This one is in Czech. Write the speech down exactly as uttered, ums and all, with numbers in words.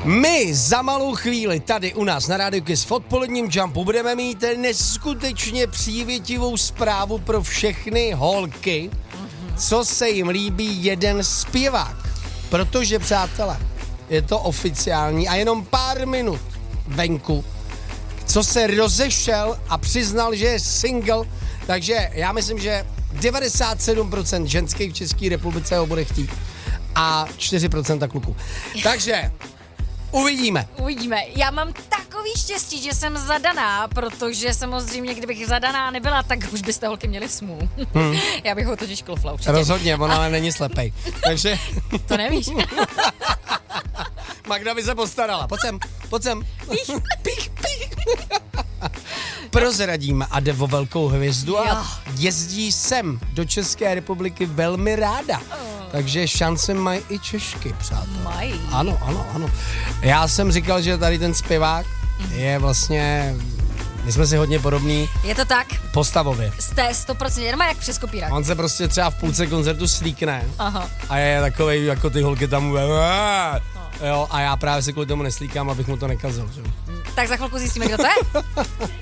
My za malou chvíli tady u nás na Rádiu Kiss v odpoledním Jumpu budeme mít neskutečně přívětivou zprávu pro všechny holky, co se jim líbí jeden zpěvák. Protože, přátelé, je to oficiální a jenom pár minut venku, co se rozešel a přiznal, že je single, takže já myslím, že devadesát sedm procent ženských v České republice ho bude chtít a čtyři procenta kluků. Takže uvidíme. Uvidíme. Já mám takový štěstí, že jsem zadaná, protože samozřejmě, kdybych zadaná nebyla, tak už byste holky měli smůlu. Hmm. Já bych ho totiž klofla určitě. Rozhodně, ona ale není slepej. Takže... To nevíš. Magda by se postarala. Pojď sem, pojď sem. Pích, pích. Prozradím a jde o velkou hvězdu a jezdí sem do České republiky velmi ráda. Takže šance mají i Češky, přátelé. Mají. Ano, ano, ano. Já jsem říkal, že tady ten zpěvák je vlastně... My jsme si hodně podobní. Je to tak? Postavově. Jste sto procent, jenom jak přes kopírak. On se prostě třeba v půlce koncertu slíkne. Aha. A je takovej, jako ty holky tam mluví. Jo, a já právě se kvůli tomu neslíkám, abych mu to nekazil. Že? Tak za chvilku zjistíme, kdo to je.